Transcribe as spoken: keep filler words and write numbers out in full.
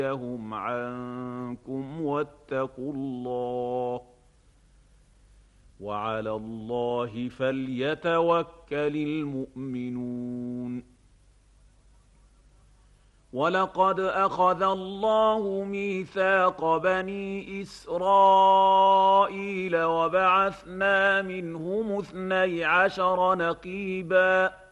هم عنكم واتقوا الله وعلى الله فليتوكل المؤمنون. ولقد أخذ الله ميثاق بني إسرائيل وبعثنا منهم اثني عشر نقيباً